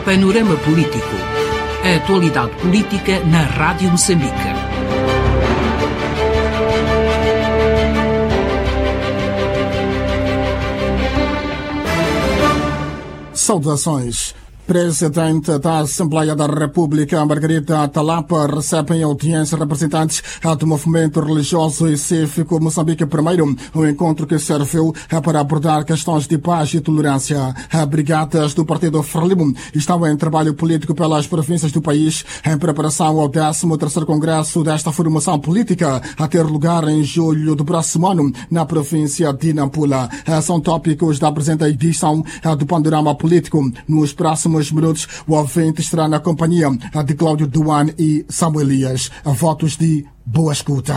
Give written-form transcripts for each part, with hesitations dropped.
Panorama Político. A atualidade política na Rádio Moçambique. Saudações. Presidente da Assembleia da República, Margarida Talapa, recebe em audiência representantes do movimento religioso e cívico Moçambique I, um encontro que serviu para abordar questões de paz e tolerância. Brigadas do Partido Frelimo estão em trabalho político pelas províncias do país em preparação ao 13º Congresso desta formação política, a ter lugar em julho do próximo ano na província de Nampula. São tópicos da presente edição do Panorama Político. Nos próximos minutos, o ouvinte estará na companhia de Cláudio Duan e Samuel Elias. Votos de boa escuta.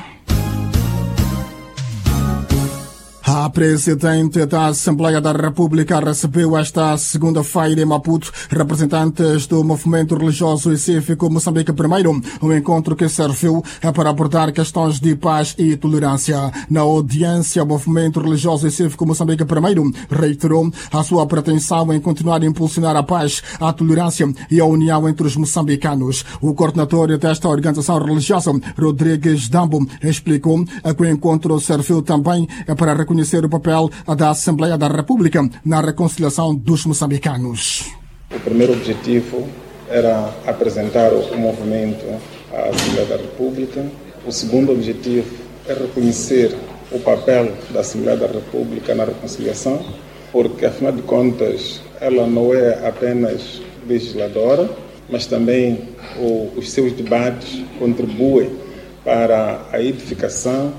A Presidente da Assembleia da República recebeu esta segunda-feira em Maputo representantes do movimento religioso e cívico Moçambique I, um encontro que serviu para abordar questões de paz e tolerância. Na audiência, o movimento religioso e cívico Moçambique I reiterou a sua pretensão em continuar a impulsionar a paz, a tolerância e a união entre os moçambicanos. O coordenador desta organização religiosa, Rodrigues Dambo, explicou que o encontro serviu também para reconhecer o papel da Assembleia da República na reconciliação dos moçambicanos. O primeiro objetivo era apresentar o movimento à Assembleia da República. O segundo objetivo é reconhecer o papel da Assembleia da República na reconciliação, porque, afinal de contas, ela não é apenas legisladora, mas também os seus debates contribuem para a edificação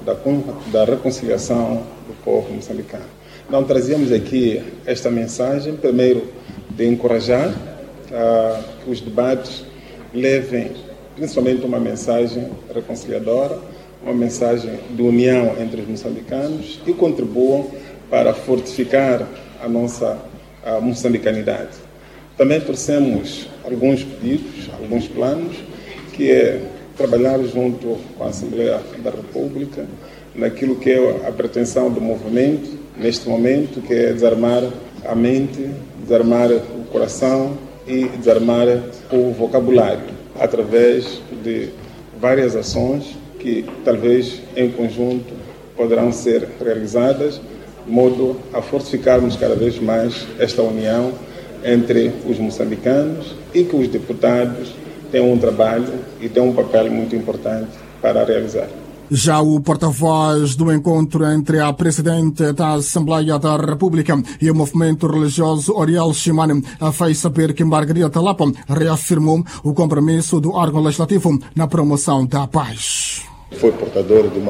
da reconciliação do povo moçambicano. Então, trazíamos aqui esta mensagem, primeiro, de encorajar que os debates levem principalmente uma mensagem reconciliadora, uma mensagem de união entre os moçambicanos e contribuam para fortificar a nossa moçambicanidade. Também trouxemos alguns pedidos, alguns planos, que é trabalhar junto com a Assembleia da República naquilo que é a pretensão do movimento neste momento, que é desarmar a mente, desarmar o coração e desarmar o vocabulário, através de várias ações que talvez em conjunto poderão ser realizadas, de modo a fortificarmos cada vez mais esta união entre os moçambicanos e que os deputados tem um trabalho e tem um papel muito importante para realizar. Já o porta-voz do encontro entre a Presidente da Assembleia da República e o movimento religioso Oriel Shimane fez saber que Margarida Talapa reafirmou o compromisso do órgão legislativo na promoção da paz. Foi portador de